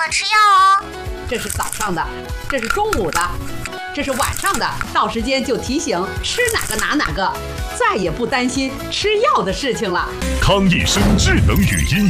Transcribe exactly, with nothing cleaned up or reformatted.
吃药哦。 这是早上的，这是中午的，这是晚上的，到时间就提醒吃哪个拿哪个，再也不担心吃药的事情了。 康益生智能语音